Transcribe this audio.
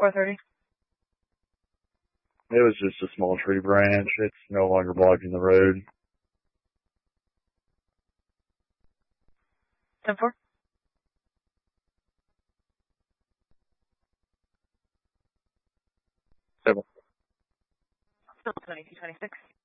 4:30. It was just a small tree branch. It's no longer blocking the road. 10-4. Stable. Still 2226.